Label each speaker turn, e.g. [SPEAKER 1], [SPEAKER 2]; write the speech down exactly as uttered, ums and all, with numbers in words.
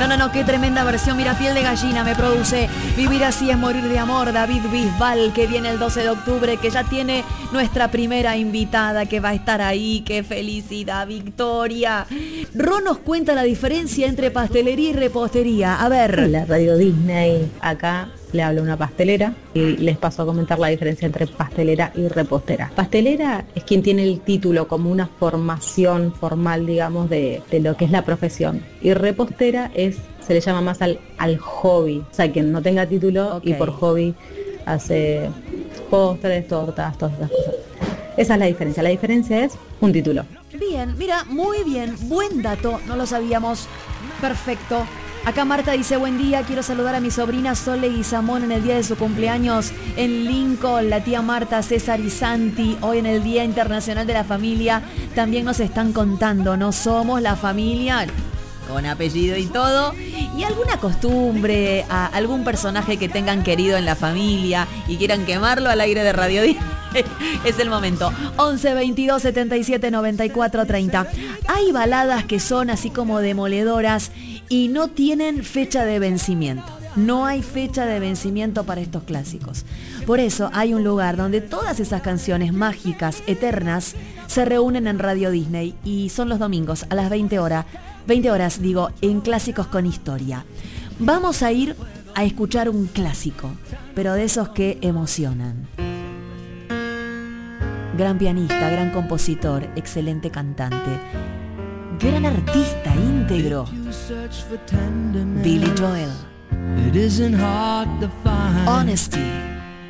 [SPEAKER 1] No, no, no, qué tremenda versión. Mira, piel de gallina me produce. Vivir así es morir de amor. David Bisbal, que viene el doce de octubre, que ya tiene nuestra primera invitada que va a estar ahí. ¡Qué felicidad, Victoria! Ro nos cuenta la diferencia entre pastelería y repostería. A ver.
[SPEAKER 2] La Radio Disney, acá le habla una pastelera y les paso a comentar la diferencia entre pastelera y repostera. Pastelera es quien tiene el título como una formación formal, digamos, de, de lo que es la profesión. Y repostera es, se le llama más al, al hobby, o sea, quien no tenga título okay. Y por hobby hace postres, tortas, todas esas cosas. Esa es la diferencia. La diferencia es un título.
[SPEAKER 1] Bien, mira, muy bien, buen dato, no lo sabíamos. Perfecto. Acá Marta dice, buen día, quiero saludar a mi sobrina Sole Guizamón en el día de su cumpleaños en Lincoln, la tía Marta, César y Santi, hoy en el Día Internacional de la Familia, también nos están contando, no somos la familia, con apellido y todo, y alguna costumbre, a algún personaje que tengan querido en la familia y quieran quemarlo al aire de Radio Disney. Es el momento. once, veintidós, setenta y siete, noventa y cuatro, treinta. Hay baladas que son así como demoledoras y no tienen fecha de vencimiento. No hay fecha de vencimiento para estos clásicos. Por eso hay un lugar donde todas esas canciones mágicas, eternas, se reúnen en Radio Disney y son los domingos a las veinte horas, veinte horas digo, en Clásicos con Historia. Vamos a ir a escuchar un clásico, pero de esos que emocionan. Gran pianista, gran compositor, excelente cantante, gran artista íntegro, Billy Joel. Honesty.